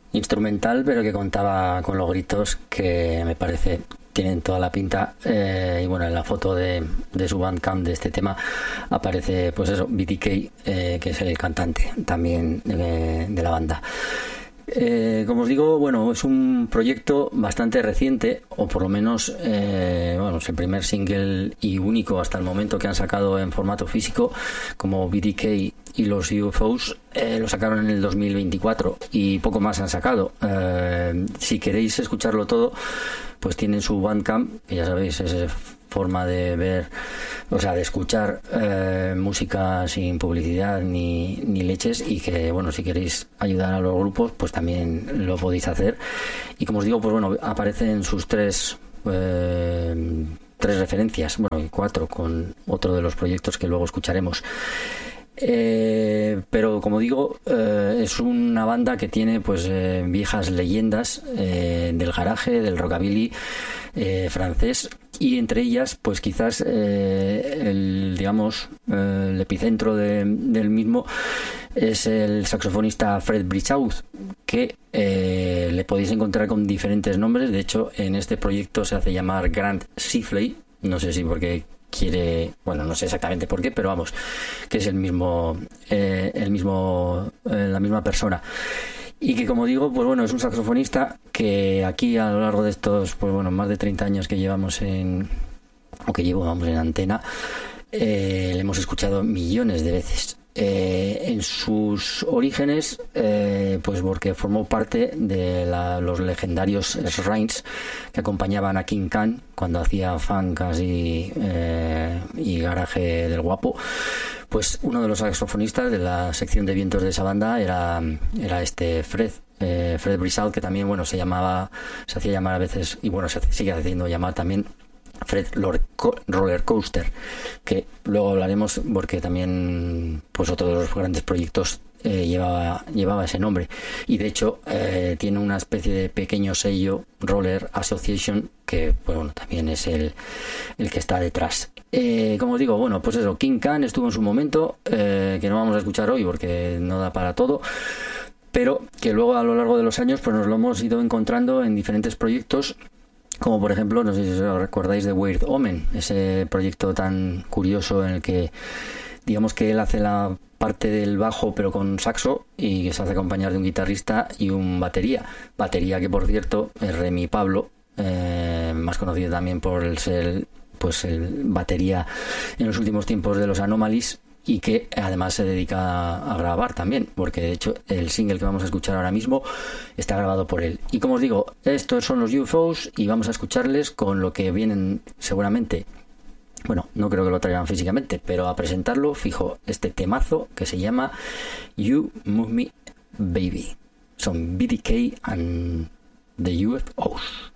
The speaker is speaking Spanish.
instrumental, pero que contaba con los gritos que me parece tienen toda la pinta. Y bueno, en la foto de su Bandcamp de este tema aparece, pues eso, BTK, que es el cantante también de la banda. Como os digo, bueno, es un proyecto bastante reciente, o por lo menos bueno, es el primer single y único hasta el momento que han sacado en formato físico, como BTK y los UFOs. Lo sacaron en el 2024 y poco más han sacado. Si queréis escucharlo todo, pues tienen su Bandcamp, que ya sabéis, es forma de ver, o sea, de escuchar música sin publicidad ni leches, y que, bueno, si queréis ayudar a los grupos, pues también lo podéis hacer. Y como os digo, pues bueno, aparecen sus tres referencias, bueno, 4 con otro de los proyectos que luego escucharemos. Pero como digo, es una banda que tiene pues viejas leyendas del garaje, del rockabilly francés, y entre ellas pues quizás el epicentro del mismo es el saxofonista Fred Brichaud, que le podéis encontrar con diferentes nombres. De hecho, en este proyecto se hace llamar Grant Siffley, no sé si porque quiere, bueno, no sé exactamente por qué, pero vamos, que es la misma persona. Y que, como digo, pues bueno, es un saxofonista que aquí, a lo largo de estos, pues bueno, más de 30 años que llevamos en Antena, le hemos escuchado millones de veces. En sus orígenes, pues porque formó parte de los legendarios Shrines que acompañaban a King Khan cuando hacía funk así y garaje del guapo. Pues uno de los saxofonistas de la sección de vientos de esa banda era este Fred Brichaud, que también, bueno, se hacía llamar a veces, y bueno, se sigue haciendo llamar también Fred Roller Coaster, que luego hablaremos porque también pues otro de los grandes proyectos llevaba ese nombre, y de hecho tiene una especie de pequeño sello, Roller Association, que pues bueno, también es el que está detrás. Como digo, bueno, pues eso, King Khan estuvo en su momento, que no vamos a escuchar hoy porque no da para todo, pero que luego a lo largo de los años pues nos lo hemos ido encontrando en diferentes proyectos, como por ejemplo, no sé si os recordáis de Weird Omen, ese proyecto tan curioso en el que digamos que él hace la parte del bajo pero con saxo, y que se hace acompañar de un guitarrista y un batería que, por cierto, es Remy Pablo, más conocido también por ser pues el batería en los últimos tiempos de los Anomalies, y que además se dedica a grabar también, porque de hecho el single que vamos a escuchar ahora mismo está grabado por él. Y como os digo, estos son los UFOs, y vamos a escucharles con lo que vienen seguramente, bueno, no creo que lo traigan físicamente, pero a presentarlo fijo, este temazo que se llama You Move Me Baby. Son BTK and the UFOs.